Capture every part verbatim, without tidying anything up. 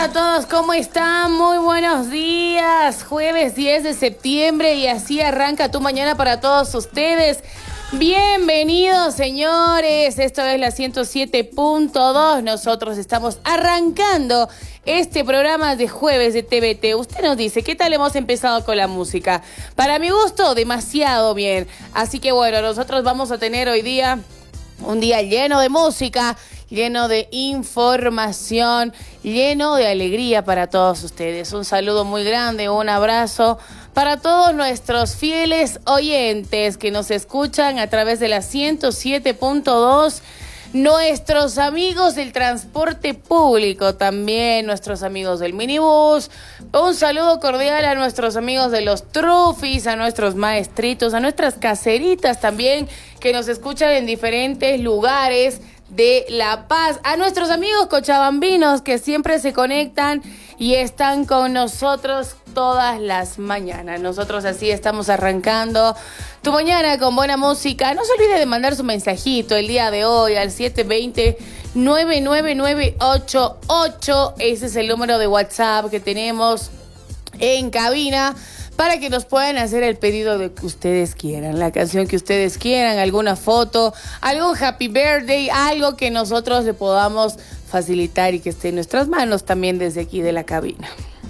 a todos, ¿cómo están? Muy buenos días. Jueves diez de septiembre y así arranca tu mañana para todos ustedes. Bienvenidos, señores. Esto es la ciento siete punto dos. Nosotros estamos arrancando este programa de jueves de T V T. Usted nos dice, ¿qué tal hemos empezado con la música? Para mi gusto, demasiado bien. Así que bueno, nosotros vamos a tener hoy día un día lleno de música, lleno de información, lleno de alegría para todos ustedes. Un saludo muy grande, un abrazo para todos nuestros fieles oyentes que nos escuchan a través de la ciento siete punto dos, nuestros amigos del transporte público también, nuestros amigos del minibús. Un saludo cordial a nuestros amigos de los trufis, a nuestros maestritos, a nuestras caseritas también que nos escuchan en diferentes lugares de La Paz, a nuestros amigos cochabambinos que siempre se conectan y están con nosotros todas las mañanas. Nosotros así estamos arrancando tu mañana con buena música. No se olvide de mandar su mensajito el día de hoy al siete dos cero, nueve nueve nueve ocho ocho. Ese es el número de WhatsApp que tenemos en cabina, para que nos puedan hacer el pedido de que ustedes quieran, la canción que ustedes quieran, alguna foto, algún happy birthday, algo que nosotros le podamos facilitar y que esté en nuestras manos también desde aquí de la cabina.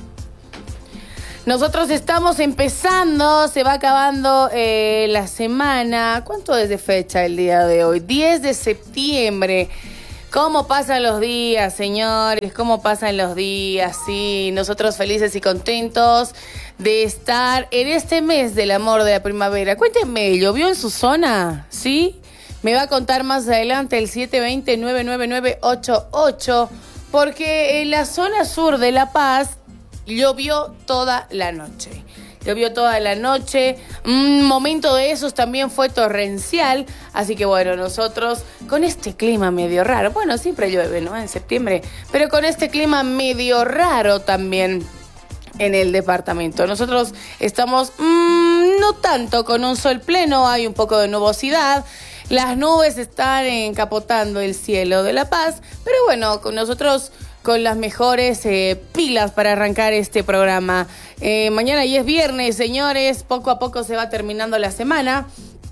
Nosotros estamos empezando, se va acabando eh, la semana. ¿Cuánto es de fecha el día de hoy? diez de septiembre. ¿Cómo pasan los días, señores? ¿Cómo pasan los días? Sí, nosotros felices y contentos de estar en este mes del amor de la primavera. Cuéntenme, ¿llovió en su zona? ¿Sí? Me va a contar más adelante el siete dos cero, nueve nueve nueve ocho ocho, porque en la zona sur de La Paz llovió toda la noche. Llovió toda la noche, un momento de esos también fue torrencial, así que bueno, nosotros con este clima medio raro, bueno, siempre llueve, ¿no? En septiembre, pero con este clima medio raro también en el departamento. Nosotros estamos, mmm, no tanto con un sol pleno, hay un poco de nubosidad, las nubes están encapotando el cielo de La Paz, pero bueno, con nosotros con las mejores eh, pilas para arrancar este programa. Eh, mañana ya es viernes, señores, poco a poco se va terminando la semana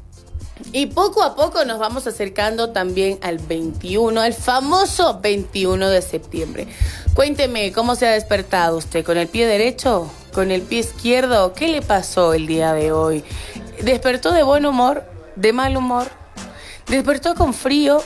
y poco a poco nos vamos acercando también al veintiuno, al famoso veintiuno de septiembre. Cuénteme, ¿cómo se ha despertado usted? ¿Con el pie derecho? ¿Con el pie izquierdo? ¿Qué le pasó el día de hoy? ¿Despertó de buen humor? ¿De mal humor? ¿Despertó con frío?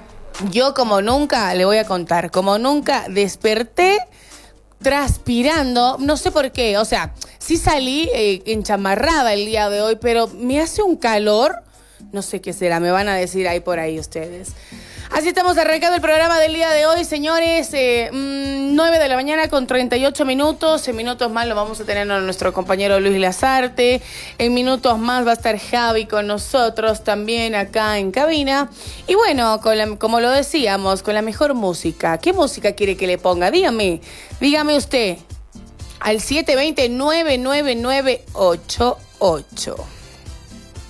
Yo como nunca, le voy a contar, como nunca desperté transpirando, no sé por qué, o sea, sí salí eh, enchamarrada el día de hoy, pero me hace un calor, no sé qué será, me van a decir ahí por ahí ustedes. Así estamos arrancando el programa del día de hoy, señores, eh, mmm, nueve de la mañana con treinta y ocho minutos, en minutos más lo vamos a tener a nuestro compañero Luis Lazarte, en minutos más va a estar Javi con nosotros también acá en cabina, y bueno, con la, como lo decíamos, con la mejor música. ¿Qué música quiere que le ponga? Dígame, dígame usted, al siete dos cero, nueve nueve nueve ocho ocho.